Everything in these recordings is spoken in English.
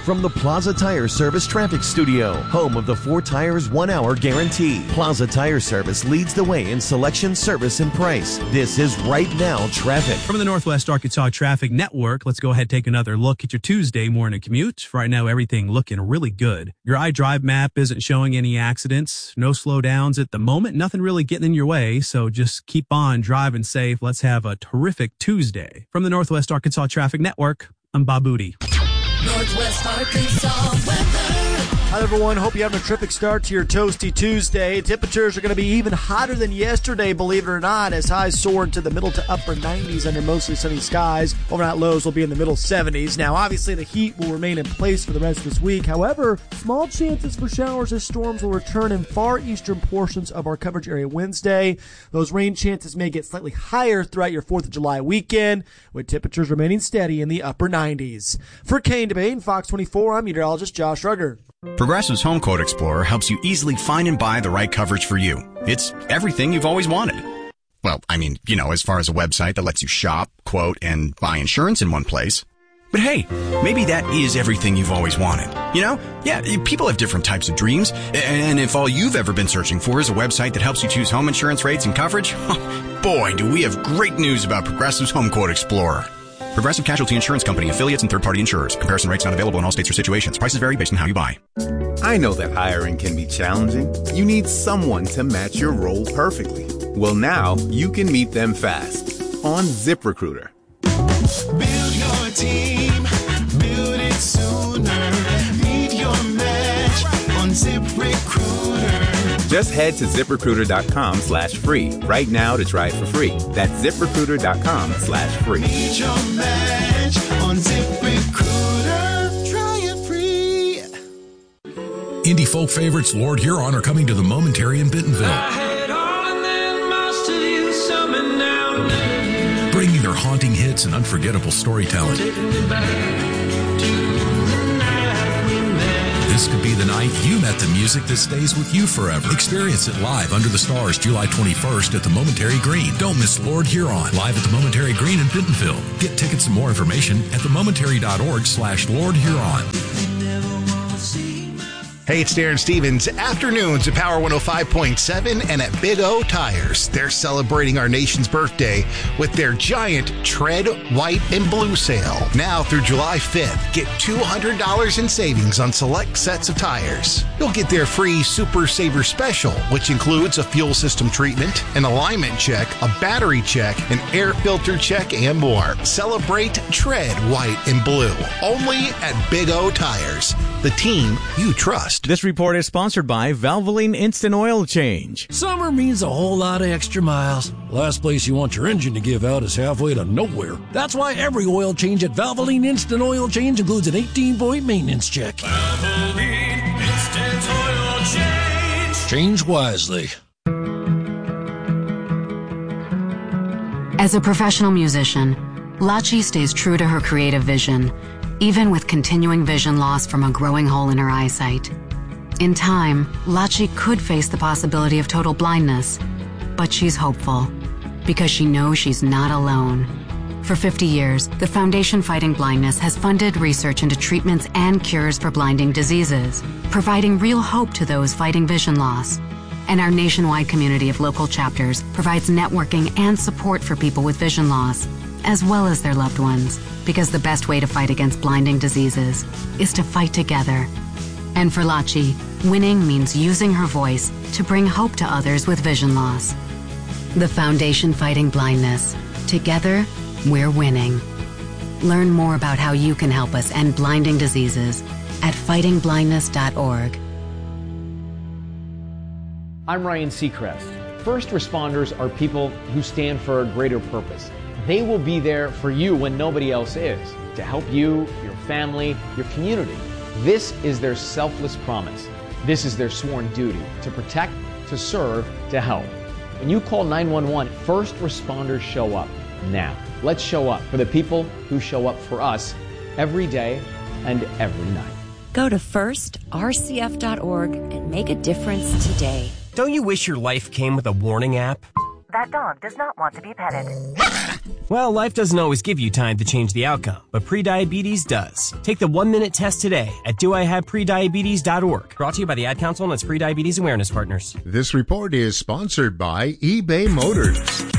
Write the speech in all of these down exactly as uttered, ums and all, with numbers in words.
from the Plaza Tire Service Traffic Studio, home of the four tires, one hour guarantee. Plaza Tire Service leads the way in selection, service, and price. This is Right Now Traffic. From the Northwest Arkansas Traffic Network, let's go ahead and take another look at your Tuesday morning commute. Right now, everything looking really good. Your iDrive map isn't showing any accidents, no slowdowns at the moment, nothing really getting in your way, so just keep on driving safe. Let's have a terrific Tuesday. From the Northwest Arkansas Traffic Network, I'm Bob Booty. Northwest Arkansas weather. Hi, everyone. Hope you're having a terrific start to your Toasty Tuesday. Temperatures are going to be even hotter than yesterday, believe it or not, as highs soared to the middle to upper nineties under mostly sunny skies. Overnight lows will be in the middle seventies. Now, obviously, the heat will remain in place for the rest of this week. However, small chances for showers as storms will return in far eastern portions of our coverage area Wednesday. Those rain chances may get slightly higher throughout your fourth of July weekend, with temperatures remaining steady in the upper nineties. For Kane Debate and Fox twenty-four, I'm meteorologist Josh Rugger. Progressive's Home Quote Explorer helps you easily find and buy the right coverage for you. It's everything you've always wanted. Well, I mean, you know, as far as a website that lets you shop, quote, and buy insurance in one place. But hey, maybe that is everything you've always wanted. You know? Yeah, people have different types of dreams. And if all you've ever been searching for is a website that helps you choose home insurance rates and coverage, boy, do we have great news about Progressive's Home Quote Explorer. Progressive Casualty Insurance Company, affiliates, and third-party insurers. Comparison rates not available in all states or situations. Prices vary based on how you buy. I know that hiring can be challenging. You need someone to match your role perfectly. Well, now you can meet them fast on ZipRecruiter. Build your team, build it sooner. Meet your match on ZipRecruiter. Just head to ZipRecruiter.com slash free right now to try it for free. That's ZipRecruiter.com slash free. Meet your match on ZipRecruiter. Try it free. Indie folk favorites Lord Huron are coming to the Momentary in Bentonville. I had all and then most of you, summoned down there. Bringing their haunting hits and unforgettable storytelling. This could be the night you met the music that stays with you forever. Experience it live under the stars July twenty-first at the Momentary Green. Don't miss Lord Huron live at the Momentary Green in Bentonville. Get tickets and more information at themomentary.org slash Lord Huron. Hey, it's Darren Stevens. Afternoons at Power one oh five point seven and at Big O Tires. They're celebrating our nation's birthday with their giant Tread White and Blue sale. Now through July fifth, get two hundred dollars in savings on select sets of tires. You'll get their free Super Saver Special, which includes a fuel system treatment, an alignment check, a battery check, an air filter check, and more. Celebrate Tread White and Blue. Only at Big O Tires, the team you trust. This report is sponsored by Valvoline Instant Oil Change. Summer means a whole lot of extra miles. Last place you want your engine to give out is halfway to nowhere. That's why every oil change at Valvoline Instant Oil Change includes an eighteen-point maintenance check. Valvoline Instant Oil Change. Change wisely. As a professional musician, Lachi stays true to her creative vision, even with continuing vision loss from a growing hole in her eyesight. In time, Lachi could face the possibility of total blindness, but she's hopeful because she knows she's not alone. For fifty years, the Foundation Fighting Blindness has funded research into treatments and cures for blinding diseases, providing real hope to those fighting vision loss. And our nationwide community of local chapters provides networking and support for people with vision loss, as well as their loved ones, because the best way to fight against blinding diseases is to fight together. And for Lachi, winning means using her voice to bring hope to others with vision loss. The Foundation Fighting Blindness. Together, we're winning. Learn more about how you can help us end blinding diseases at fighting blindness dot org. I'm Ryan Seacrest. First responders are people who stand for a greater purpose. They will be there for you when nobody else is, to help you, your family, your community. This is their selfless promise. This is their sworn duty, to protect, to serve, to help. When you call nine one one, first responders show up now. Let's show up for the people who show up for us every day and every night. Go to first r c f dot org and make a difference today. Don't you wish your life came with a warning app? That dog does not want to be petted. Well, life doesn't always give you time to change the outcome, but prediabetes does. Take the one-minute test today at do I have prediabetes dot org. Brought to you by the Ad Council and its prediabetes awareness partners. This report is sponsored by eBay Motors.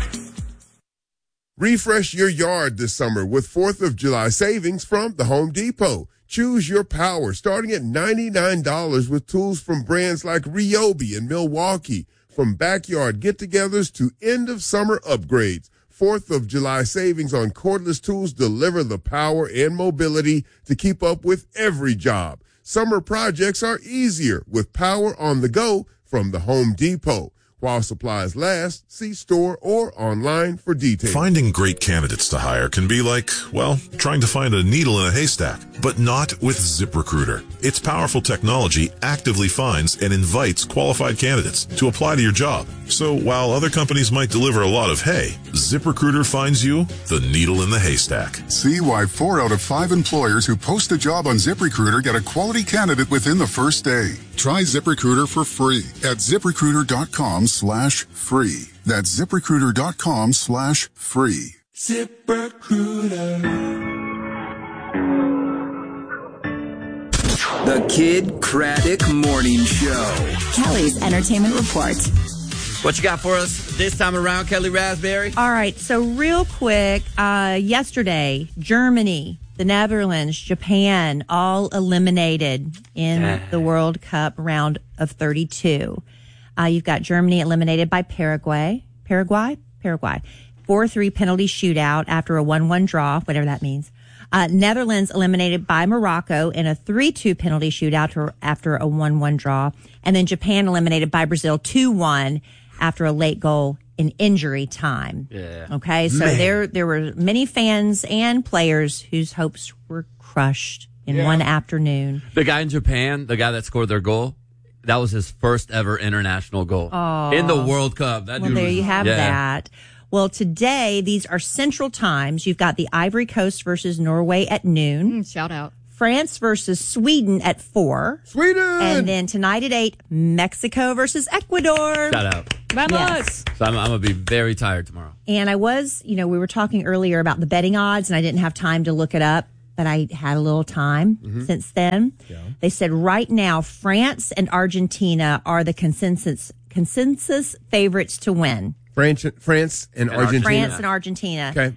Refresh your yard this summer with fourth of July savings from the Home Depot. Choose your power starting at ninety-nine dollars with tools from brands like Ryobi and Milwaukee. From backyard get-togethers to end-of-summer upgrades, fourth of July savings on cordless tools deliver the power and mobility to keep up with every job. Summer projects are easier with power on the go from the Home Depot. While supplies last, see store or online for details. Finding great candidates to hire can be like, well, trying to find a needle in a haystack, but not with ZipRecruiter. Its powerful technology actively finds and invites qualified candidates to apply to your job. So while other companies might deliver a lot of hay, ZipRecruiter finds you the needle in the haystack. See why four out of five employers who post a job on ZipRecruiter get a quality candidate within the first day. Try ZipRecruiter for free at ZipRecruiter.com slash free. That's ZipRecruiter.com slash free. ZipRecruiter. The Kid Craddock Morning Show. Kelly's Entertainment Report. What you got for us this time around, Kelly Raspberry? All right, so real quick, uh, yesterday, Germany, the Netherlands, Japan, all eliminated in Yeah. the World Cup round of thirty-two. Uh, you've got Germany eliminated by Paraguay. Paraguay? Paraguay. four three penalty shootout after a one one draw, whatever that means. Uh, Netherlands eliminated by Morocco in a three two penalty shootout after a one one draw. And then Japan eliminated by Brazil two one after a late goal in injury time. Yeah. Okay, so Man. there there were many fans and players whose hopes were crushed in Yeah. one afternoon. The guy in Japan, the guy that scored their goal, that was his first ever international goal Oh. in the World Cup. That Well, dude there was- you have yeah. that. Well, today, these are Central Times. You've got the Ivory Coast versus Norway at noon. Shout out. France versus Sweden at four. Sweden! And then tonight at eight, Mexico versus Ecuador. Shout out. Vamos. Yes. So I'm, I'm going to be very tired tomorrow. And I was, you know, we were talking earlier about the betting odds, and I didn't have time to look it up, but I had a little time Mm-hmm. since then. They said right now, France and Argentina are the consensus consensus favorites to win. France, France and, And Argentina. France and Argentina. Okay.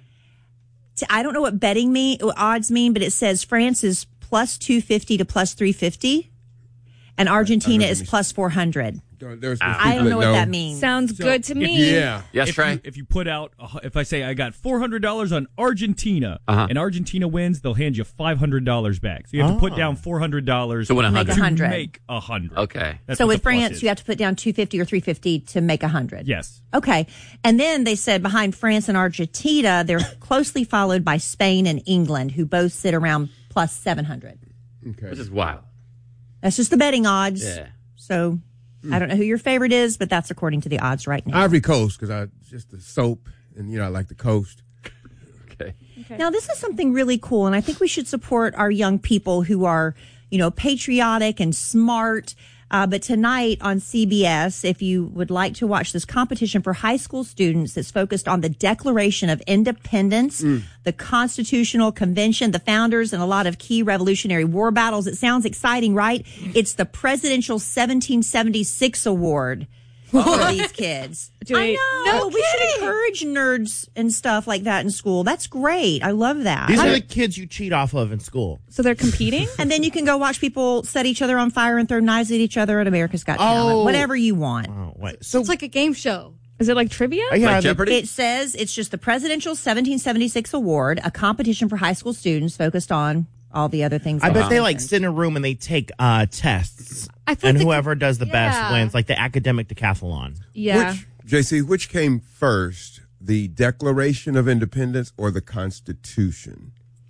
T- I don't know what betting mean what odds mean, but it says France is plus two fifty to plus three fifty, and Argentina is plus four hundred. There's I don't know what that means. Sounds good to me. Yeah. Yes, if Trey? You, if you put out, a hu- if I say I got four hundred dollars on Argentina, Uh-huh. and Argentina wins, they'll hand you five hundred dollars back. So you have to put Oh. down four hundred dollars To win one hundred. Make one hundred. To make one hundred. Okay. That's So what with the plus France, is. you have to put down two fifty or three fifty to make one hundred. Yes. Okay. And then they said behind France and Argentina, they're closely followed by Spain and England, who both sit around plus seven hundred. Okay. Which is wild. That's just the betting odds. Yeah. So I don't know who your favorite is, but that's according to the odds right now. Ivory Coast, because I just the soap, and you know I like the coast. Okay. Now, this is something really cool, and I think we should support our young people who are, you know, patriotic and smart. Uh, but tonight on C B S, if you would like to watch this competition for high school students that's focused on the Declaration of Independence, the Constitutional Convention, the founders, and a lot of key Revolutionary War battles. It sounds exciting, right? It's the Presidential seventeen seventy-six Award for these kids. Do I we- know. No we should encourage nerds and stuff like that in school. That's great. I love that. These I- are the kids you cheat off of in school. So they're competing? and then you can go watch people set each other on fire and throw knives at each other at America's Got Talent. Oh. Whatever you want. Oh, wait. So it's like a game show. Is it like trivia? Yeah, Like the- Jeopardy? It says it's just the Presidential seventeen seventy-six Award, a competition for high school students focused on all the other things. I that bet I they like mentioned. sit in a room and they take uh, tests, I feel and like the- whoever does the Yeah. best wins, like the academic decathlon. Yeah. Which, J C, which came first, the Declaration of Independence or the Constitution?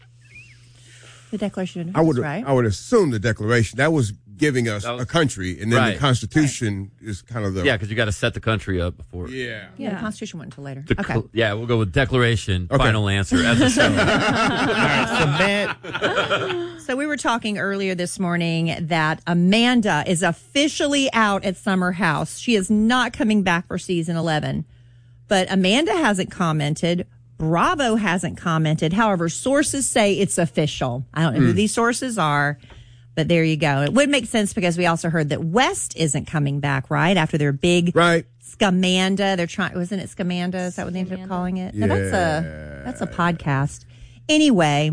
The Declaration of I would, Independence, right? I would assume the Declaration. That was giving us That was- a country, and then Right. the Constitution is kind of the Yeah, because you got to set the country up before. yeah. yeah, the Constitution wasn't until later. The okay. cl- Yeah, we'll go with declaration, Okay. final answer as a show. All right, submit. So we were talking earlier this morning that Amanda is officially out at Summer House. She is not coming back for season eleven. But Amanda hasn't commented. Bravo hasn't commented. However, sources say it's official. I don't know Hmm. who these sources are, but there you go. It would make sense because we also heard that West isn't coming back, right? After their big right. Scamanda. They're trying, wasn't it Scamanda? Is that what they ended up calling it? No, that's a, that's a podcast. Anyway,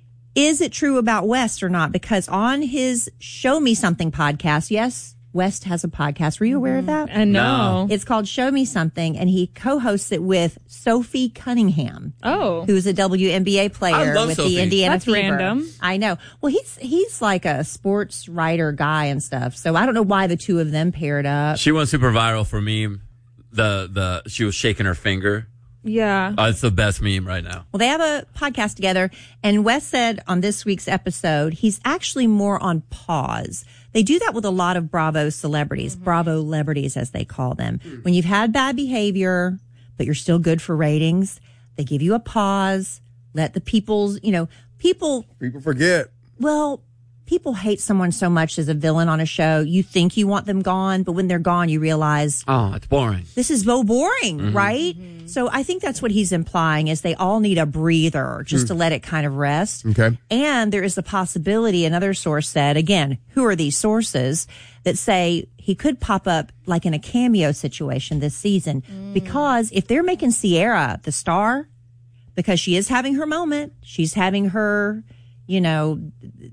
is it true about West or not? Because on his Show Me Something podcast, yes, West has a podcast. Were you aware of that? I know. It's called Show Me Something, and he co-hosts it with Sophie Cunningham. Oh. Who's a W N B A player I love with Sophie. the Indiana That's Fever. random. I know. Well, he's he's like a sports writer guy and stuff. So I don't know why the two of them paired up. She went super viral for meme. The the she was shaking her finger. Yeah. Oh, it's the best meme right now. Well, they have a podcast together, and Wes said on this week's episode, he's actually more on pause. They do that with a lot of Bravo celebrities, Mm-hmm. Bravo celebrities, as they call them. When you've had bad behavior, but you're still good for ratings, they give you a pause, let the people's, you know, people, People forget. well, people hate someone so much as a villain on a show. You think you want them gone, but when they're gone, you realize Oh, it's boring. this is so boring, Mhm. right? So I think that's what he's implying is they all need a breather just Mm. to let it kind of rest. Okay. And there is the possibility, another source said, again, who are these sources that say he could pop up like in a cameo situation this season? Because if they're making Sierra the star, because she is having her moment, she's having her, you know,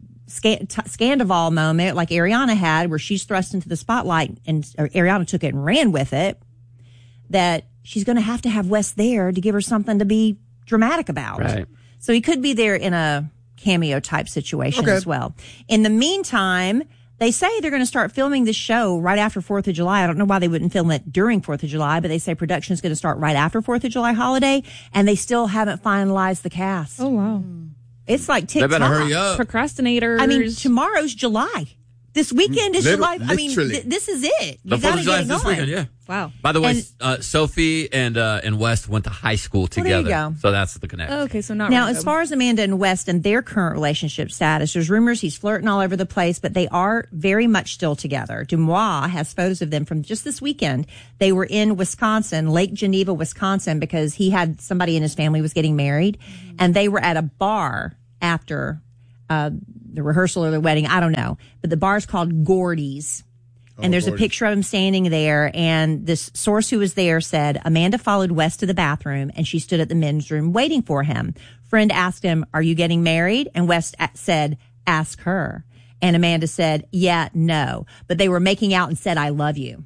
Scan- t- Scandival moment like Ariana had where she's thrust into the spotlight and or Ariana took it and ran with it, that she's going to have to have Wes there to give her something to be dramatic about. Right. So he could be there in a cameo type situation Okay. as well. In the meantime, they say they're going to start filming the show right after fourth of July. I don't know why they wouldn't film it during fourth of July, but they say production is going to start right after fourth of July holiday, and they still haven't finalized the cast. Oh, wow. It's like They TikTok. better hurry up. Procrastinators. I mean, tomorrow's July. This weekend is Lit- July. I mean, literally. th- this is it. The You Fourth got of to July get is it this going. weekend, yeah. Wow. By the way, And- uh, Sophie and uh, and West went to high school Well, there together. you go. So that's the connection. Oh, okay, so not Now, random. as far as Amanda and West and their current relationship status, there's rumors he's flirting all over the place, but they are very much still together. Dumois has photos of them from just this weekend. They were in Wisconsin, Lake Geneva, Wisconsin, because he had somebody in his family was getting married, and they were at a bar after uh, the rehearsal or the wedding. I don't know, but the bar's called Gordy's. And there's a Gordy's. picture of him standing there, and this source who was there said Amanda followed West to the bathroom, and she stood at the men's room waiting for him. Friend asked him, "Are you getting married?" And West a- said, "Ask her." And Amanda said, "Yeah, no." But they were making out and said, "I love you."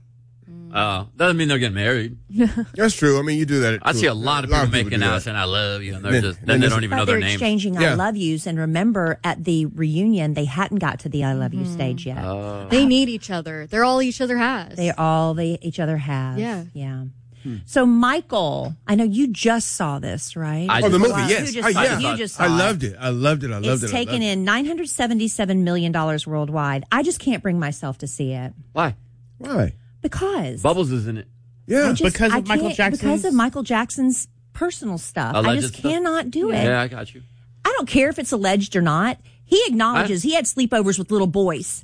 Oh, doesn't mean they're getting married. That's true. I mean, you do that. I to- see a lot of people making do out that. saying "I love you," and they're Then- just then then they this- don't even know But their they're names. exchanging Yeah. "I love yous." And remember, at the reunion, they hadn't got to the "I love you" stage yet. Oh. They need each other. They're all each other has. They all they each other have. Yeah. Yeah. So Michael, I know you just saw this, right? I Oh, the just- movie, Wow, yes. You just I, saw yeah. it. You just saw I it. loved it. I loved it. I loved It's it. I taken loved it. in nine hundred seventy-seven million dollars worldwide. I just can't bring myself to see it Why? Why? because Bubbles is in it. Yeah. I just, Because of I Michael can't- Jackson's- because of Michael Jackson's personal stuff. I Alleged just stuff? cannot do it. Yeah, I got you. I don't care if it's alleged or not. He acknowledges he had sleepovers with little boys.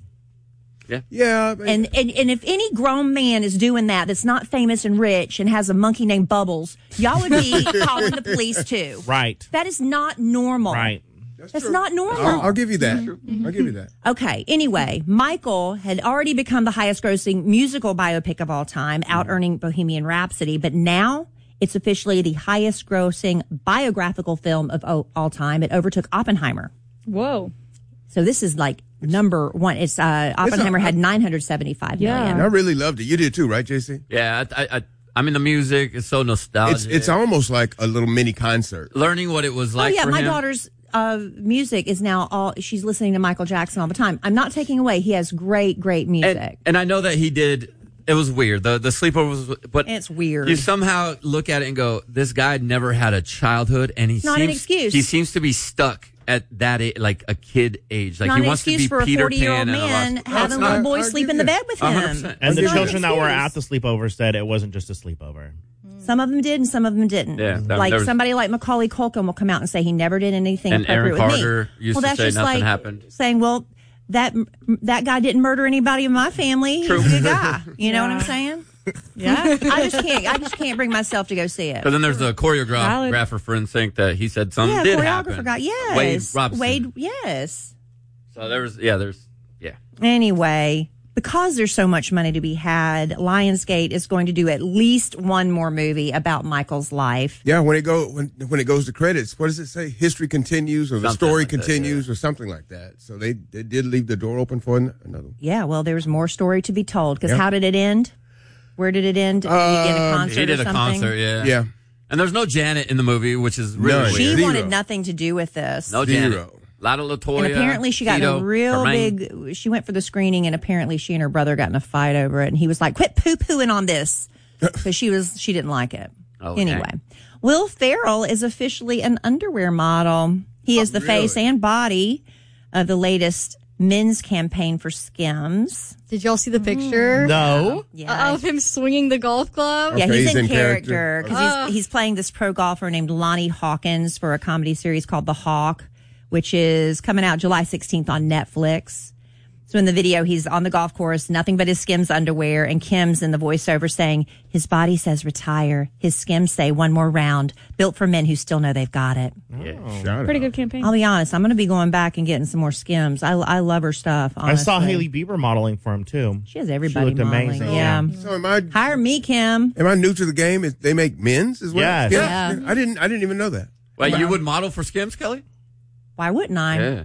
Yeah. but- And, and and if any grown man is doing that that's not famous and rich and has a monkey named Bubbles, y'all would be calling the police too. Right. That is not normal. Right. That's not normal. I'll, I'll give you that. Mm-hmm. I'll give you that. Okay. Anyway, Michael had already become the highest grossing musical biopic of all time, out earning Bohemian Rhapsody, but now it's officially the highest grossing biographical film of o- all time. It overtook Oppenheimer. Whoa. So this is like number one. It's, uh, Oppenheimer a- had nine hundred seventy-five Yeah. million. And I really loved it. You did too, right, J C? Yeah, I, I, I, I mean the music is so nostalgic. It's it's almost like a little mini concert. Learning what it was Oh like. yeah, for my him. daughter's uh, music is now all, she's listening to Michael Jackson all the time. I'm not taking away. He has great, great music. And, and I know that he did. It was weird. The the sleepover was, but It's weird. You somehow look at it and go, "This guy never had a childhood," and he Not seems an excuse. he seems to be stuck at that age, like a kid age. Like Not he an wants to excuse be for a Peter forty-year-old Pan and a man lot- having it's little not- boys I'll sleep give in the you bed that. with one hundred him. percent. And the It's not an children that were excuse. at the sleepover said it wasn't just a sleepover. Some of them did and some of them didn't. Yeah, that- like there was- somebody like Macaulay Culkin will come out and say he never did anything And Aaron appropriate with Carter me. used well, to that's say just nothing like happened. saying, well, that that guy didn't murder anybody in my family. True. He's a good guy. You know what I'm saying? Yeah, I just can't. I just can't bring myself to go see it. Because then there's the Valid. choreographer for N Sync that he said something Yeah, did choreographer happen. got yes. Wade Robson. Wade, yes. So there was, yeah, there's, yeah. Anyway, because there's so much money to be had, Lionsgate is going to do at least one more movie about Michael's life. Yeah, when it go when when it goes to credits, what does it say? History continues, or the Something story like that, continues, or something like that. So they, they did leave the door open for an- another one. Yeah, well, there's more story to be told. Because Yeah. how did it end? Where did it end? Did he get a concert He did or a something? concert, yeah. Yeah. And there's no Janet in the movie, which is really None. She weird. wanted nothing to do with this. No Janet. Lotta LaToya. And apparently she got in Tito, a real Jermaine. big, she went for the screening and apparently she and her brother got in a fight over it. And he was like, quit poo-pooing on this. Because she was, she didn't like it. Okay. Anyway, Will Ferrell is officially an underwear model. He is the face and body of the latest men's campaign for Skims. Did y'all see the picture? No. Yeah. Of him swinging the golf club? Yeah, Okay, he's he's in, in character character. because Oh. he's, he's playing this pro golfer named Lonnie Hawkins for a comedy series called The Hawk, which is coming out July sixteenth on Netflix. So in the video, he's on the golf course, nothing but his Skims underwear, and Kim's in the voiceover saying, his body says retire, his Skims say one more round, built for men who still know they've got it. Shout Pretty out. good campaign. I'll be honest, I'm going to be going back and getting some more Skims. I, I love her stuff, honestly. I saw Hailey Bieber modeling for him too. She has everybody She looked modeling. amazing. Yeah. So am I? Hire me, Kim. Am I new to the game? Is they make men's as well? Yes. Yeah. I didn't. I didn't even know that. Wait, you would model for Skims, Kelly? Why wouldn't I? Yeah.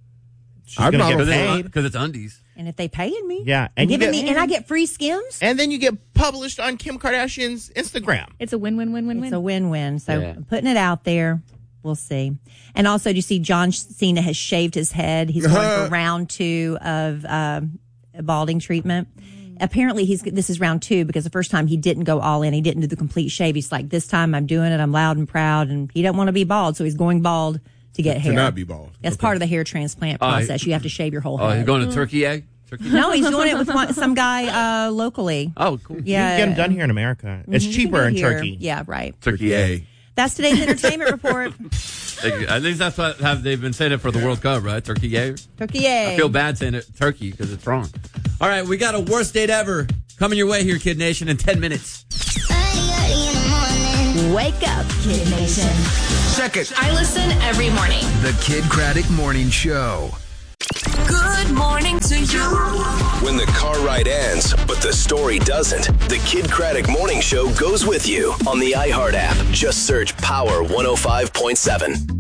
She's I'd gonna model get for- paid. Because it's undies. And if they paying me, Yeah, and you giving get- me, and I get free Skims. And then you get published on Kim Kardashian's Instagram. It's a win-win-win-win-win. It's a win-win. So Yeah. I'm putting it out there. We'll see. And also, do you see John Cena has shaved his head? He's going for round two of um, a balding treatment. Apparently, he's this is round two because the first time he didn't go all in. He didn't do the complete shave. He's like, this time I'm doing it. I'm loud and proud. And he don't want to be bald, so he's going bald to get To hair. not be bald. That's Okay. part of the hair transplant Oh, he- process. You have to shave your whole Oh, head. he's going to Turkey Egg? Turkey No, he's doing it with one, some guy uh, locally. Oh, cool. Yeah, You can get them done here in America. It's Mhm, you cheaper can in do it here. Turkey. Yeah, right. Turkey Egg. That's today's entertainment report. At least that's what have they've been saying it for the World Cup, right? Turkey Egg. Turkey egg. I feel bad saying it turkey because it's wrong. All right, we got a worst date ever coming your way here, Kid Nation, in ten minutes. Wake up, Kid Nation. Check it. I listen every morning. The Kid Craddock Morning Show. Good morning to you. When the car ride ends, but the story doesn't, the Kid Craddock Morning Show goes with you on the iHeart app. Just search Power one oh five point seven.